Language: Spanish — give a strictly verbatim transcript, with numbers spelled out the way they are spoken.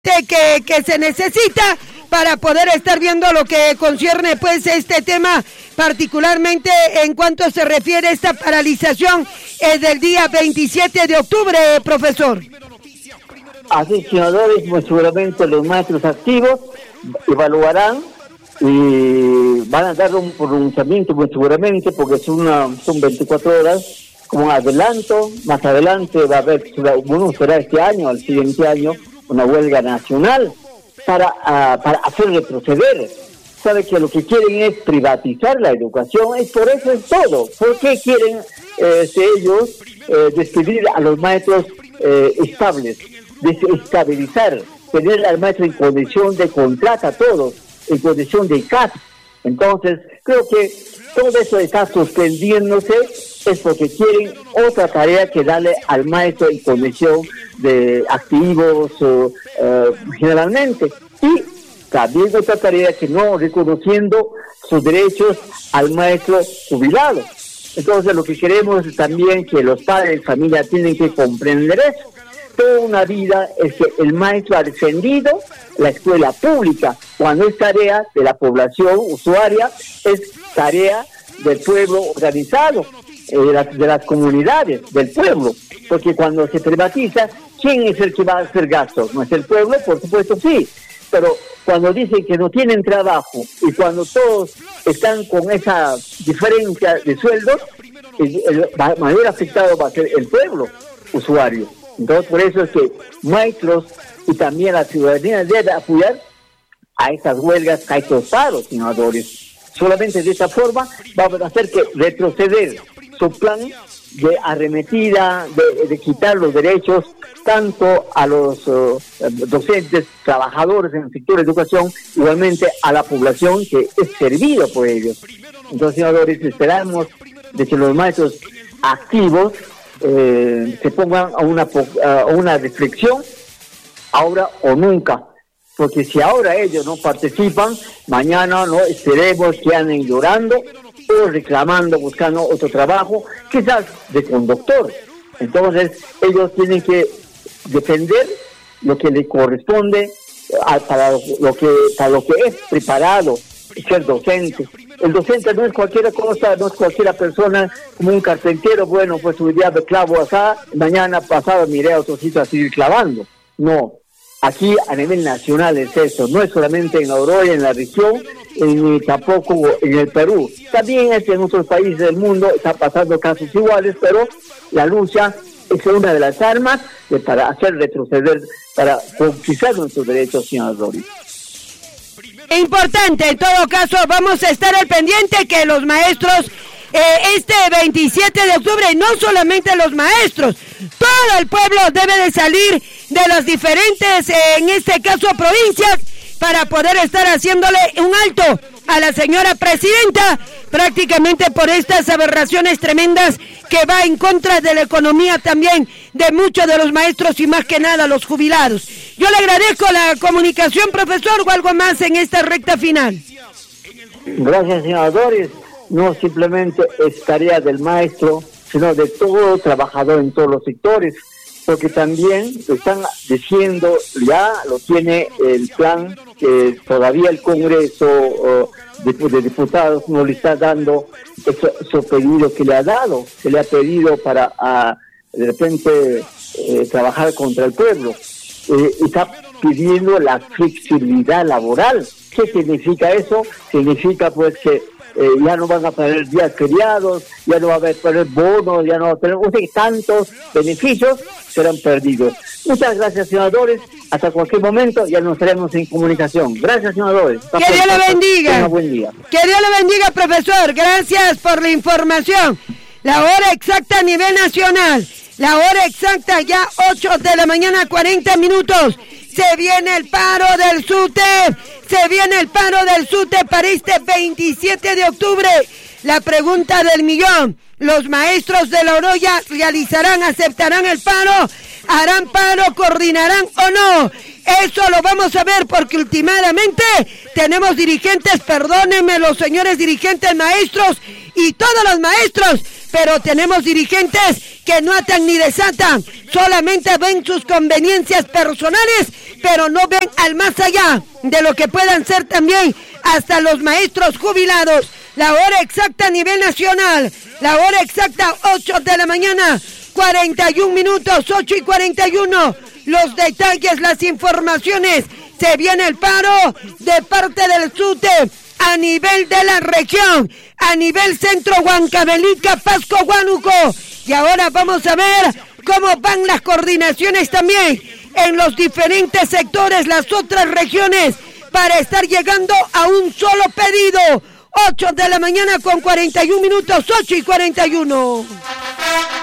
que, que se necesita para poder estar viendo lo que concierne pues este tema, particularmente en cuanto se refiere a esta paralización eh, del día veintisiete de octubre, profesor. Así, senadores, pues seguramente los maestros activos evaluarán y van a dar un pronunciamiento, pues seguramente, porque es una, son veinticuatro horas, como adelanto, más adelante va a haber, bueno, será este año, al siguiente año, una huelga nacional para, uh, para hacer retroceder. Sabe que lo que quieren es privatizar la educación, es por eso es todo. ¿Por qué quieren eh, ellos eh, despedir a los maestros eh, estables, desestabilizar, tener al maestro en condición de contrato a todos, en condición de C A S? Entonces, creo que todo eso está suspendiéndose es porque quieren otra tarea que darle al maestro en condición de activos uh, uh, generalmente, y también otra tarea que no reconociendo sus derechos al maestro jubilado. Entonces lo que queremos es también que los padres de familia tienen que comprender eso. Toda una vida es que el maestro ha defendido la escuela pública, cuando es tarea de la población usuaria, es tarea del pueblo organizado, eh, de, las, de las comunidades, del pueblo, porque cuando se privatiza, ¿quién es el que va a hacer gastos? ¿No es el pueblo? Por supuesto sí, pero cuando dicen que no tienen trabajo y cuando todos están con esa diferencia de sueldos, el, el mayor afectado va a ser el pueblo usuario. Entonces, por eso es que maestros y también la ciudadanía debe apoyar a estas huelgas, a estos paros, senadores. Solamente de esta forma vamos a hacer que retroceder su plan de arremetida, de, de quitar los derechos tanto a los uh, docentes, trabajadores en el sector de educación, igualmente a la población que es servida por ellos. Entonces, senadores, esperamos de que los maestros activos eh, se pongan a una, a una reflexión, ahora o nunca. Porque si ahora ellos no participan, mañana no esperemos que anden llorando o reclamando, buscando otro trabajo, quizás de conductor. Entonces, ellos tienen que defender lo que le corresponde a, para lo que para lo que es preparado, ser docente. El docente no es cualquier cosa, no es cualquier persona, como un carpintero, bueno, pues hoy día me clavo acá, mañana pasado miré a otro sitio a seguir clavando. No. Aquí a nivel nacional es eso, no es solamente en Oroya, en la región, ni tampoco en el Perú. También es que en otros países del mundo están pasando casos iguales, pero la lucha es una de las armas de, para hacer retroceder, para conquistar nuestros derechos, señor Doris. Importante, en todo caso, vamos a estar al pendiente que los maestros, eh, este veintisiete de octubre, y no solamente los maestros, todo el pueblo debe de salir de las diferentes, eh, en este caso, provincias, para poder estar haciéndole un alto a la señora presidenta, prácticamente por estas aberraciones tremendas que va en contra de la economía también de muchos de los maestros y más que nada los jubilados. Yo le agradezco la comunicación, profesor, o algo más en esta recta final. Gracias, senadores. No simplemente es tarea del maestro, sino de todo trabajador en todos los sectores, porque también están diciendo, ya lo tiene el plan, que todavía el Congreso uh, de, de Diputados no le está dando eso, eso pedido que le ha dado, que le ha pedido para uh, de repente eh, trabajar contra el pueblo. Eh, está pidiendo la flexibilidad laboral. ¿Qué significa eso? Significa pues que Eh, ya no van a tener días feriados, ya no va a tener bonos, ya no va a tener, o sea, tantos beneficios serán perdidos. Muchas gracias, senadores. Hasta cualquier momento ya nos estaremos en comunicación. Gracias, senadores. Hasta que Dios le bendiga. Tenga buen día. Que Dios le bendiga, profesor. Gracias por la información. La hora exacta a nivel nacional. La hora exacta ya ocho de la mañana, cuarenta minutos. Se viene el paro del SUTEP, se viene el paro del SUTEP para este veintisiete de octubre. La pregunta del millón, ¿los maestros de La Oroya realizarán, aceptarán el paro? ¿Harán paro, coordinarán o no? Eso lo vamos a ver porque últimamente tenemos dirigentes, perdónenme los señores dirigentes maestros y todos los maestros, pero tenemos dirigentes que que no atan ni desatan, solamente ven sus conveniencias personales, pero no ven al más allá de lo que puedan ser también hasta los maestros jubilados. La hora exacta a nivel nacional, la hora exacta ocho de la mañana, cuarenta y un minutos, ocho y cuarenta y uno. Los detalles, las informaciones, se viene el paro de parte del SUTE a nivel de la región, a nivel centro Huancavelica, Pasco, Huánuco. Y ahora vamos a ver cómo van las coordinaciones también en los diferentes sectores, las otras regiones, para estar llegando a un solo pedido. ocho de la mañana con cuarenta y un minutos, ocho y cuarenta y uno.